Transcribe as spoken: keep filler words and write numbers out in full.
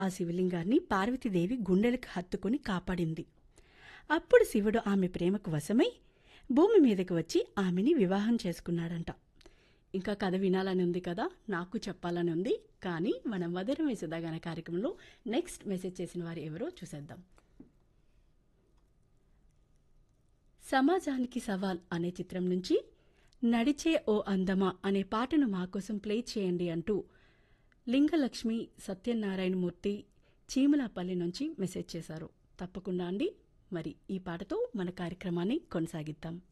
ఆ శివలింగాన్ని పార్వతీదేవి గుండెలకు హత్తుకుని కాపాడింది. అప్పుడు శివుడు ఆమె ప్రేమకు వశమై భూమి మీదకి వచ్చి ఆమెని వివాహం చేసుకున్నాడంట. ఇంకా కథ వినాలని ఉంది కదా, నాకు చెప్పాలని ఉంది. కానీ మనం మధురమే సుధాగాన కార్యక్రమంలో నెక్స్ట్ మెసేజ్ చేసిన వారు ఎవరో చూసేద్దాం. సమాజానికి సవాల్ అనే చిత్రం నుంచి నడిచే ఓ అందమా అనే పాటను మా కోసం ప్లే చేయండి అంటూ లింగలక్ష్మి సత్యనారాయణమూర్తి చీమలాపల్లి నుంచి మెసేజ్ చేశారు. తప్పకుండా అండి. మరి ఈ పాటతో మన కార్యక్రమాన్ని కొనసాగిద్దాం.